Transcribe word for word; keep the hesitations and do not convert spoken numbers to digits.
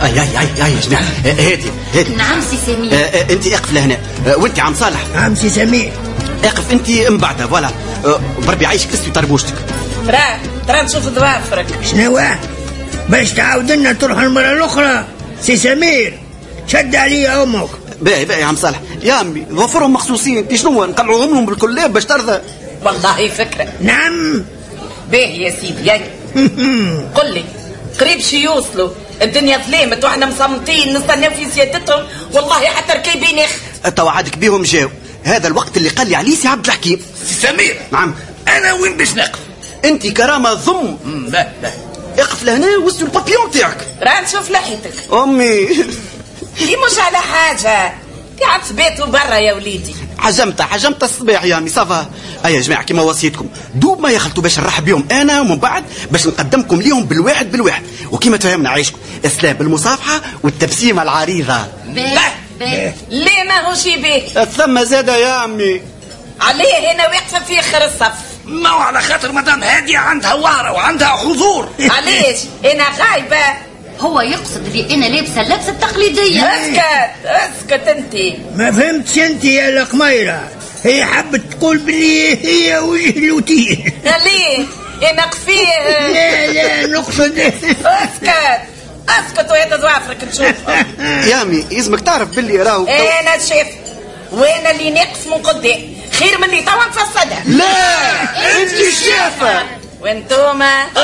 اي اي اي اي يا جماعه هاتي هاتي. نعم سي سمير. آه آه انت اقف لهنا. آه وانت عم صالح. نعم سي سمير. اقف انت من بعدها فوالا. آه بربي عايشك اسوي طربوشتك. ترى ترى نشوف ضوافرك. شنو باش تعاود لنا تروح المره الاخرى سي سمير؟ شد عليا امك. باهي باهي يا عم صالح يا امي ظفرهم مخصوصين. انت شنو نقلعوهم لهم بالكلاب باش ترضى؟ والله فكره. نعم باهي يا سيدي. يعني قل لي قريب شي يوصلوا؟ الدنيا ظلمت واحنا مصمتين نستناو في سيادتهم. والله حتى ركيبين يخ توا عادك بيهم جاو. هذا الوقت اللي قال لي عليه سي عبد الحكيم. سي سمير. نعم. انا وين باش نقف؟ انت كرامه ضم. لا لا اقف لهنا وسط البابيون تاعك. راه نشوف لحيتك امي. دي مش على حاجه دي عاد بيتو برا يا وليدي. حجمت حجمت الصباح يا امي صافا. اي يا جماعه كيما وصيتكم دوب ما يخلطوا باش نرحب بهم انا ومن بعد باش نقدمكم ليهم بالواحد بالواحد وكيما تفهمنا عايشكم اسلام بالمصافحه والتبسيمه العريضه. لا ليه ما هو شي بيه ثم زاده يا امي. عليه هنا واقفه في اخر الصف. ما هو على خاطر مدام هاديه عندها وهره وعندها حضور. علاش انا غايبه؟ هو يقصد لي انا لابسه اللبسه التقليديه. اسكت اسكت انت. ما فهمتش انت يا القميره. هي حبت تقول بلي هي وجه الوتين. ليه انا قفيه؟ لا لا نقصد. اسكت اسكت وهذا ضوافرك تشوفها. يا امي يزمك تعرف باللي راهو انا شاف وانا اللي نقف من قدام خير من اللي توا نفسدها. لا انت الشافه وانتوما